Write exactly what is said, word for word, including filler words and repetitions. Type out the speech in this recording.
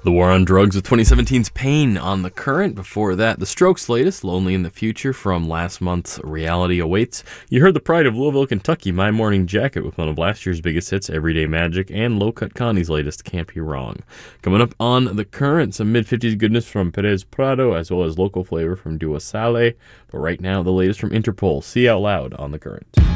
The War on Drugs with twenty seventeen's Pain on The Current. Before that, The Strokes' latest, Lonely in the Future, from last month's Reality Awaits. You heard the pride of Louisville, Kentucky, My Morning Jacket, with one of last year's biggest hits, Everyday Magic, and Low Cut Connie's latest, Can't Be Wrong. Coming up on The Current, some mid-fifties goodness from Perez Prado, as well as local flavor from Dua Sale. But right now, the latest from Interpol, See Out Loud on The Current.